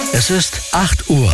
Es ist 8 Uhr.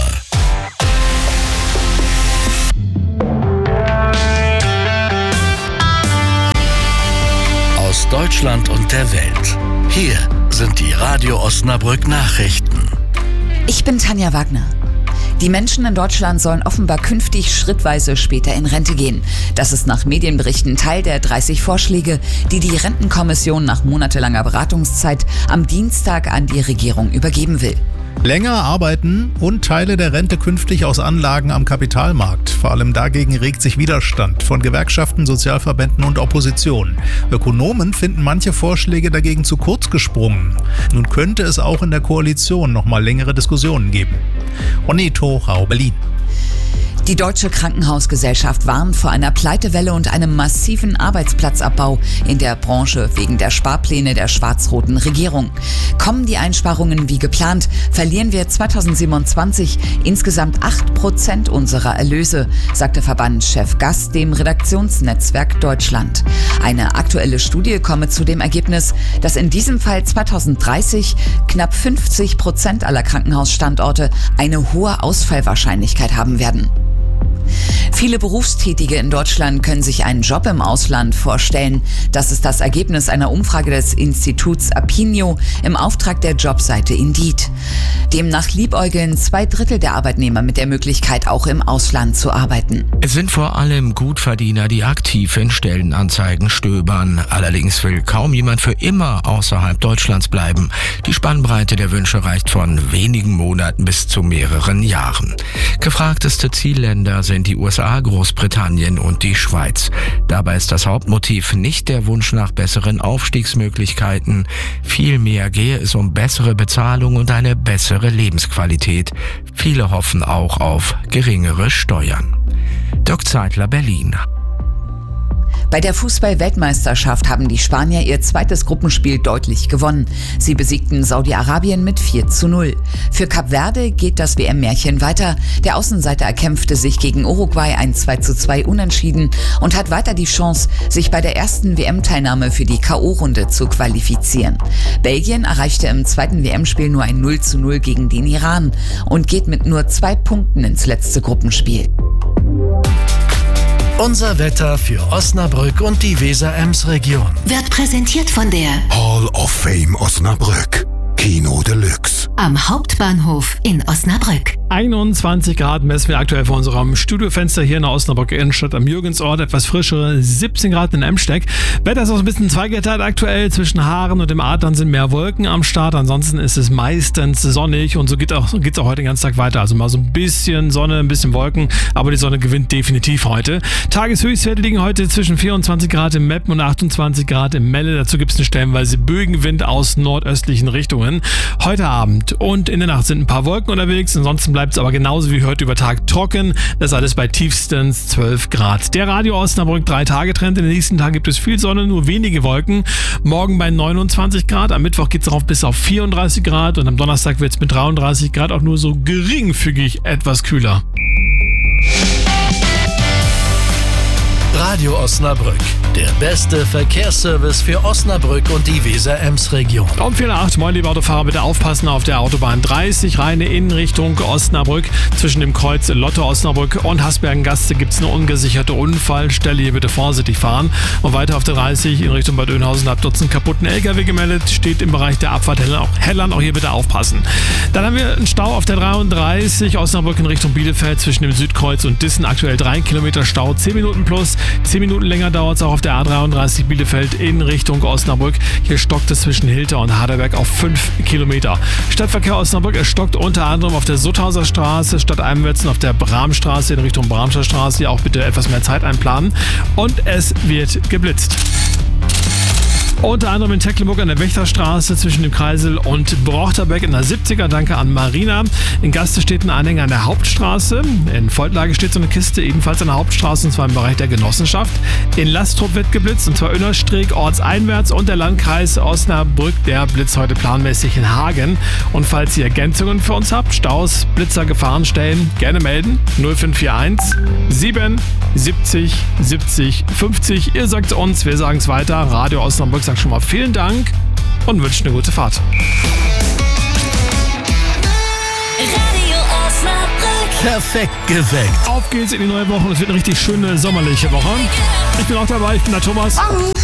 Aus Deutschland und der Welt. Hier sind die Radio Osnabrück Nachrichten. Ich bin Tanja Wagner. Die Menschen in Deutschland sollen offenbar künftig schrittweise später in Rente gehen. Das ist nach Medienberichten Teil der 30 Vorschläge, die die Rentenkommission nach monatelanger Beratungszeit am Dienstag an die Regierung übergeben will. Länger arbeiten und Teile der Rente künftig aus Anlagen am Kapitalmarkt. Vor allem dagegen regt sich Widerstand von Gewerkschaften, Sozialverbänden und Opposition. Ökonomen finden manche Vorschläge dagegen zu kurz gesprungen. Nun könnte es auch in der Koalition noch mal längere Diskussionen geben. Oneto, Rau, Berlin. Die Deutsche Krankenhausgesellschaft warnt vor einer Pleitewelle und einem massiven Arbeitsplatzabbau in der Branche wegen der Sparpläne der schwarz-roten Regierung. Kommen die Einsparungen wie geplant, verlieren wir 2027 insgesamt 8% unserer Erlöse, sagte Verbandschef Gast dem Redaktionsnetzwerk Deutschland. Eine aktuelle Studie komme zu dem Ergebnis, dass in diesem Fall 2030 knapp 50% aller Krankenhausstandorte eine hohe Ausfallwahrscheinlichkeit haben werden. Viele Berufstätige in Deutschland können sich einen Job im Ausland vorstellen. Das ist das Ergebnis einer Umfrage des Instituts Apinio im Auftrag der Jobseite Indeed. Demnach liebäugeln 2/3 der Arbeitnehmer mit der Möglichkeit, auch im Ausland zu arbeiten. Es sind vor allem Gutverdiener, die aktiv in Stellenanzeigen stöbern. Allerdings will kaum jemand für immer außerhalb Deutschlands bleiben. Die Spannbreite der Wünsche reicht von wenigen Monaten bis zu mehreren Jahren. Gefragteste Zielländer sind die USA, Großbritannien und die Schweiz. Dabei ist das Hauptmotiv nicht der Wunsch nach besseren Aufstiegsmöglichkeiten. Vielmehr gehe es um bessere Bezahlung und eine bessere Lebensqualität. Viele hoffen auch auf geringere Steuern. Dirk Zeitler, Berlin. Bei der Fußball-Weltmeisterschaft haben die Spanier ihr zweites Gruppenspiel deutlich gewonnen. Sie besiegten Saudi-Arabien mit 4:0. Für Kap Verde geht das WM-Märchen weiter. Der Außenseiter erkämpfte sich gegen Uruguay ein 2:2 Unentschieden und hat weiter die Chance, sich bei der ersten WM-Teilnahme für die K.O.-Runde zu qualifizieren. Belgien erreichte im zweiten WM-Spiel nur ein 0:0 gegen den Iran und geht mit nur 2 Punkten ins letzte Gruppenspiel. Unser Wetter für Osnabrück und die Weser-Ems-Region. Wird präsentiert von der Hall of Fame Osnabrück. Kino Deluxe. am Hauptbahnhof in Osnabrück. 21 Grad messen wir aktuell vor unserem Studiofenster hier in der Osnabrücker Innenstadt am Jürgensort. Etwas frischere 17 Grad in Emsteck. Wetter ist auch ein bisschen zweigeteilt aktuell. Zwischen Haaren und dem Adlern sind mehr Wolken am Start. Ansonsten ist es meistens sonnig und so geht's auch heute den ganzen Tag weiter. Also mal so ein bisschen Sonne, ein bisschen Wolken, aber die Sonne gewinnt definitiv heute. Tageshöchstwerte liegen heute zwischen 24 Grad im Meppen und 28 Grad im Melle. Dazu gibt es eine stellenweise Bögenwind aus nordöstlichen Richtungen. Heute Abend und in der Nacht sind ein paar Wolken unterwegs. Ansonsten bleibt es aber genauso wie heute über Tag trocken. Das alles bei tiefstens 12 Grad. Der Radio Osnabrück 3-Tage-Trend. In den nächsten Tagen gibt es viel Sonne, nur wenige Wolken. Morgen bei 29 Grad. Am Mittwoch geht es darauf bis auf 34 Grad. Und am Donnerstag wird es mit 33 Grad auch nur so geringfügig etwas kühler. Radio Osnabrück, der beste Verkehrsservice für Osnabrück und die Weser-Ems-Region. Um 4:08, moin liebe Autofahrer, bitte aufpassen auf der Autobahn 30, reine in Richtung Osnabrück. Zwischen dem Kreuz Lotte Osnabrück und Hasbergen-Gaste gibt es eine ungesicherte Unfallstelle. Hier bitte vorsichtig fahren. Und weiter auf der 30 in Richtung Bad Oeynhausen ab Dutzend kaputten LKW gemeldet. Steht im Bereich der Abfahrt Helland, auch hier bitte aufpassen. Dann haben wir einen Stau auf der 33 Osnabrück in Richtung Bielefeld zwischen dem Südkreuz und Dissen. Aktuell 3 Kilometer Stau, 10 Minuten plus. 10 Minuten länger dauert es auch auf der A33 Bielefeld in Richtung Osnabrück. Hier stockt es zwischen Hilter und Harderberg auf 5 Kilometer. Stadtverkehr Osnabrück, es stockt unter anderem auf der Sutthauser Straße, stadteinwärts auf der Bramstraße in Richtung Bramscher Straße. Hier auch bitte etwas mehr Zeit einplanen. Und es wird geblitzt. Unter anderem in Tecklenburg an der Wächterstraße zwischen dem Kreisel und Brochterbeck in der 70er. Danke an Marina. In Gaste steht ein Anhänger an der Hauptstraße. In Voltlage steht so eine Kiste ebenfalls an der Hauptstraße und zwar im Bereich der Genossenschaft. In Lastrup wird geblitzt und zwar Önnerstreek ortseinwärts und der Landkreis Osnabrück, der blitzt heute planmäßig in Hagen. Und falls ihr Ergänzungen für uns habt, Staus, Blitzer, Gefahrenstellen, gerne melden. 0541 7 70 70 50. Ihr sagt uns, wir sagen es weiter. Radio Osnabrück sagt schon mal vielen Dank und wünscht eine gute Fahrt. Perfekt geweckt. Auf geht's in die neue Woche und es wird eine richtig schöne sommerliche Woche. Ich bin auch dabei, ich bin der Thomas.